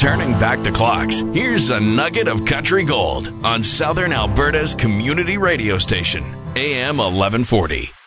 Turning back the clocks, here's a nugget of country gold on Southern Alberta's community radio station, AM 1140.